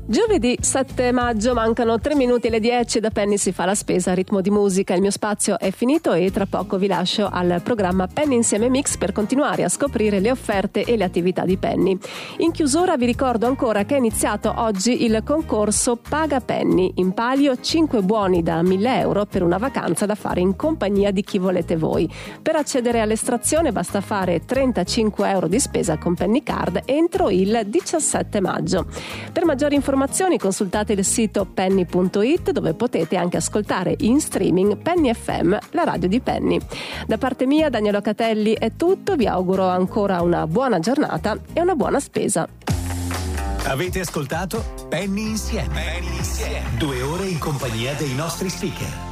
Giovedì 7 maggio, mancano 3 minuti alle 10, da Penny si fa la spesa a ritmo di musica. Il mio spazio è finito e tra poco vi lascio al programma Penny Insieme Mix per continuare a scoprire le offerte e le attività di Penny. In chiusura vi ricordo ancora che è iniziato oggi il concorso Paga Penny. In palio 5 buoni da 1.000 euro per una vacanza da fare in compagnia di chi volete voi. Per accedere all'estrazione basta fare 35 euro di spesa con Penny Card entro il 17 maggio. Per maggiori informazioni consultate il sito penny.it, dove potete anche ascoltare in streaming Penny FM, la radio di Penny. Da parte mia, Daniela Catelli, è tutto. Vi auguro ancora una buona giornata e una buona spesa. Avete ascoltato Penny Insieme. 2 ore in compagnia dei nostri speaker.